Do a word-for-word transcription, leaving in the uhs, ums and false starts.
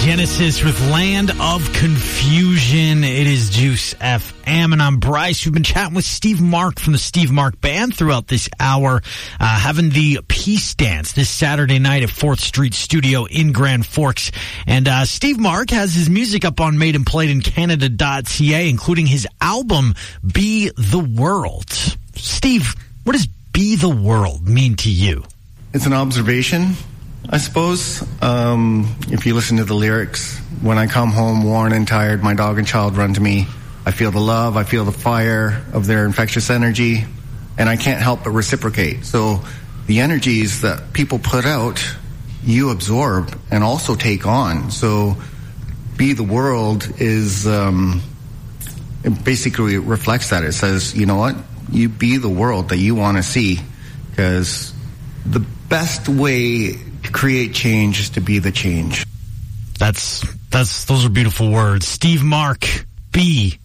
Genesis with Land of Confusion. It is Juice F M, and I'm Bryce. We've been chatting with Steve Mark from the Steve Mark Band throughout this hour, uh, having the Peace Dance this Saturday night at fourth Street Studio in Grand Forks. And uh, Steve Mark has his music up on made and played in Canada dot C A, including his album, Be the World. Steve, what does Be the World mean to you? It's an observation, I suppose. Um, if you listen to the lyrics, when I come home worn and tired, my dog and child run to me. I feel the love, I feel the fire of their infectious energy, and I can't help but reciprocate. So the energies that people put out, you absorb and also take on. So Be the World is, um, it basically reflects that. It says, you know what? You be the world that you want to see, because the best way to create change is to be the change. That's, that's, those are beautiful words. Steve Mark, Be